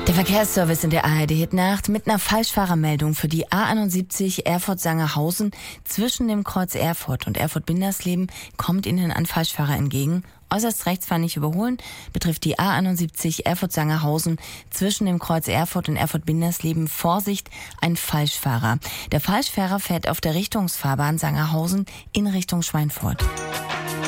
Der Verkehrsservice in der ARD-Hitnacht mit einer Falschfahrermeldung für die A71 Erfurt-Sangerhausen. Zwischen dem Kreuz Erfurt und Erfurt-Bindersleben kommt Ihnen ein Falschfahrer entgegen. Äußerst rechts fahren nicht überholen, betrifft die A71 Erfurt-Sangerhausen. Zwischen dem Kreuz Erfurt und Erfurt-Bindersleben Vorsicht, ein Falschfahrer. Der Falschfahrer fährt auf der Richtungsfahrbahn Sangerhausen in Richtung Schweinfurt.